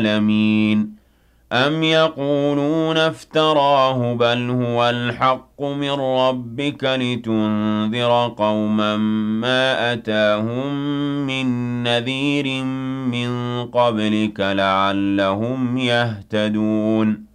العالمين أم يقولون افتراه بل هو الحق من ربك لتنذر قوما ما أتاهم من نذير من قبلك لعلهم يهتدون